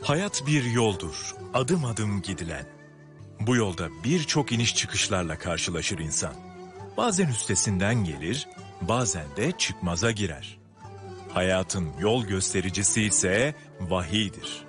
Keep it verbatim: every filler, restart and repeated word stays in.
Hayat bir yoldur, adım adım gidilen. Bu yolda birçok iniş çıkışlarla karşılaşır insan. Bazen üstesinden gelir, bazen de çıkmaza girer. Hayatın yol göstericisi ise vahiydir.